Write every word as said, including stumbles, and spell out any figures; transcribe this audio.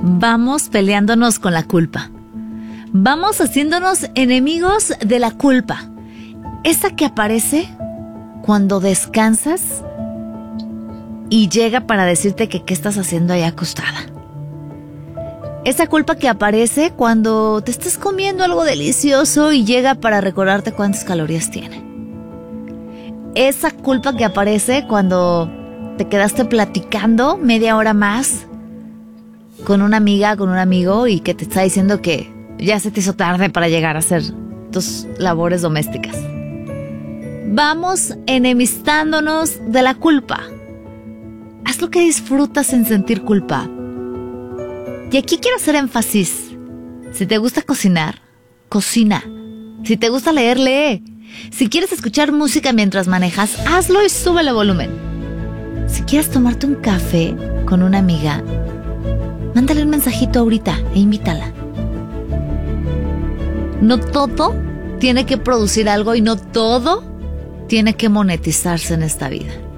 vamos peleándonos con la culpa. Vamos haciéndonos enemigos de la culpa. Esa que aparece cuando descansas y llega para decirte que qué estás haciendo ahí acostada. Esa culpa que aparece cuando te estás comiendo algo delicioso y llega para recordarte cuántas calorías tiene. Esa culpa que aparece cuando te quedaste platicando media hora más con una amiga, con un amigo y que te está diciendo que ya se te hizo tarde para llegar a hacer tus labores domésticas. Vamos enemistándonos de la culpa. Haz lo que disfrutas en sentir culpa. Y aquí quiero hacer énfasis. Si te gusta cocinar, cocina. Si te gusta leer, lee. Si quieres escuchar música mientras manejas, hazlo y súbele volumen. Si quieres tomarte un café con una amiga, mándale un mensajito ahorita e invítala. No todo tiene que producir algo y no todo tiene que monetizarse en esta vida.